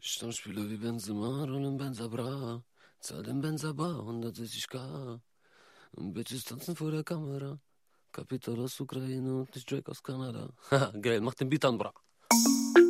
Stammspieler wie Benzema und im Benza Bra. Zahl den Benza Bar, 160k. Und Bitches tanzen vor der Kamera. Kapital aus Ukraine und nicht Drake aus Kanada. Haha, geil, mach den Beat an, bra.